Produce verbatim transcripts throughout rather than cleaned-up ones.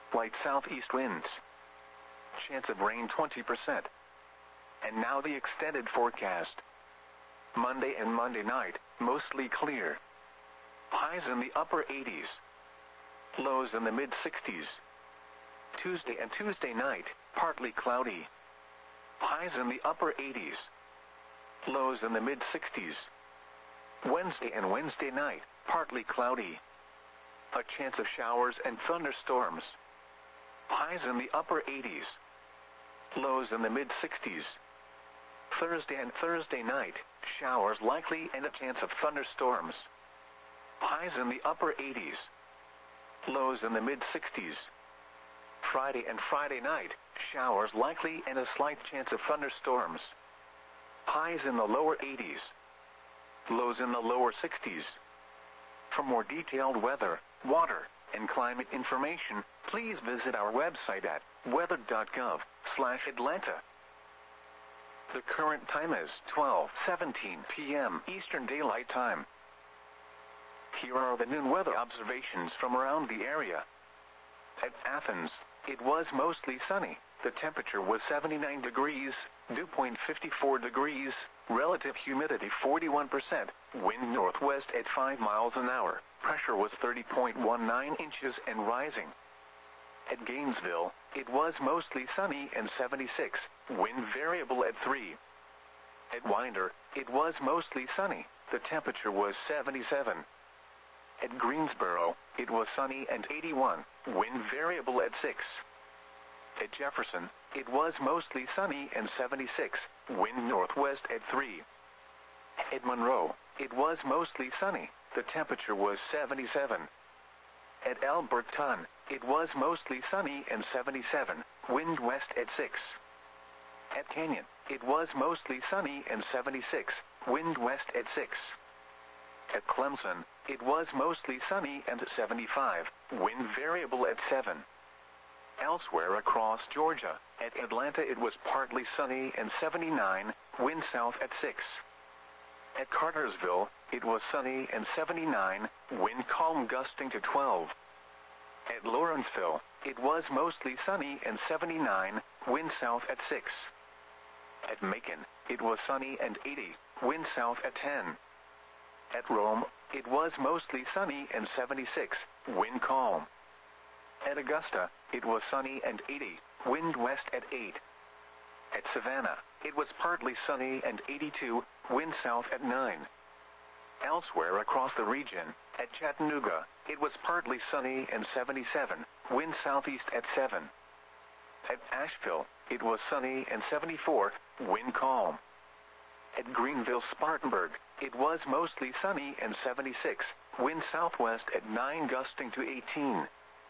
Light southeast winds. Chance of rain twenty percent. And now the extended forecast. Monday and Monday night, mostly clear. Highs in the upper eighties. Lows in the mid sixties. Tuesday and Tuesday night, partly cloudy. Highs in the upper eighties. Lows in the mid sixties. Wednesday and Wednesday night, partly cloudy. A chance of showers and thunderstorms. Highs in the upper eighties. Lows in the mid sixties. Thursday and Thursday night, showers likely and a chance of thunderstorms. Highs in the upper eighties. Lows in the mid sixties. Friday and Friday night, showers likely and a slight chance of thunderstorms. Highs in the lower eighties. Lows in the lower sixties. For more detailed weather, water, and climate information, please visit our website at weather dot gov slash Atlanta. The current time is twelve seventeen p m Eastern Daylight Time. Here are the noon weather observations from around the area. At Athens, it was mostly sunny. The temperature was seventy-nine degrees, dew point fifty-four degrees, relative humidity forty-one percent, wind northwest at five miles an hour, pressure was thirty point one nine inches and rising. At Gainesville, it was mostly sunny and seventy-six, wind variable at three. At Winder, it was mostly sunny, the temperature was seventy-seven. At Greensboro, it was sunny and eighty-one, wind variable at six. At Jefferson, it was mostly sunny and seventy-six, wind northwest at three. At Monroe, it was mostly sunny, the temperature was seventy-seven. At Alberton, it was mostly sunny and seventy-seven, wind west at six. At Canyon, it was mostly sunny and seventy-six, wind west at six. At Clemson, it was mostly sunny and seventy-five, wind variable at seven. Elsewhere across Georgia, at Atlanta it was partly sunny and seventy-nine, wind south at six. At Cartersville, it was sunny and seventy-nine, wind calm gusting to twelve. At Lawrenceville, it was mostly sunny and seventy-nine, wind south at six. At Macon, it was sunny and eighty, wind south at ten. At Rome, it was mostly sunny and seventy-six, wind calm. At Augusta, it was sunny and eighty, wind west at eight. At Savannah, it was partly sunny and eighty-two, wind south at nine. Elsewhere across the region, at Chattanooga, it was partly sunny and seventy-seven, wind southeast at seven. At Asheville, it was sunny and seventy-four, wind calm. At Greenville-Spartanburg, it was mostly sunny and seventy-six, wind southwest at nine gusting to eighteen.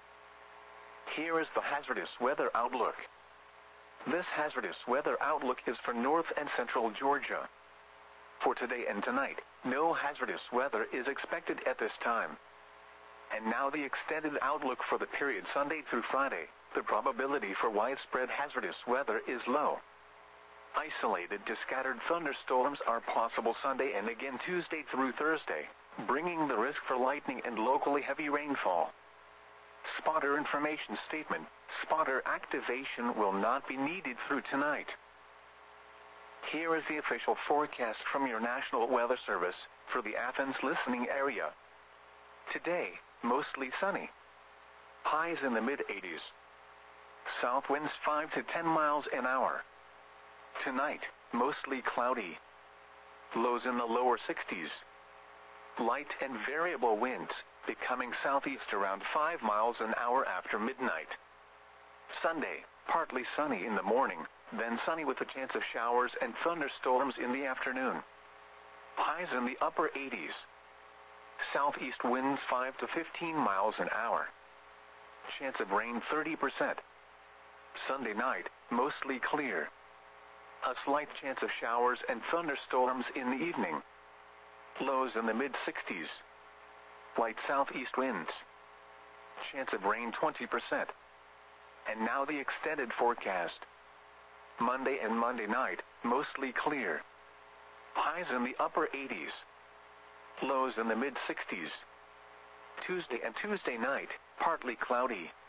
Here is the hazardous weather outlook. This hazardous weather outlook is for north and central Georgia. For today and tonight, no hazardous weather is expected at this time. And now the extended outlook for the period Sunday through Friday. The probability for widespread hazardous weather is low. Isolated to scattered thunderstorms are possible Sunday and again Tuesday through Thursday, bringing the risk for lightning and locally heavy rainfall. Spotter information statement: spotter activation will not be needed through tonight. Here is the official forecast from your National Weather Service for the Athens listening area. Today, mostly sunny. Highs in the mid eighties. South winds five to ten miles an hour. Tonight, mostly cloudy. Lows in the lower sixties. Light and variable winds, becoming southeast around five miles an hour after midnight. Sunday, partly sunny in the morning, then sunny with a chance of showers and thunderstorms in the afternoon. Highs in the upper eighties. Southeast winds five to fifteen miles an hour. Chance of rain thirty percent. Sunday night, mostly clear. A slight chance of showers and thunderstorms in the evening. Lows in the mid sixties. Light southeast winds. Chance of rain twenty percent. And now the extended forecast. Monday and Monday night, mostly clear. Highs in the upper eighties. Lows in the mid sixties. Tuesday and Tuesday night, partly cloudy.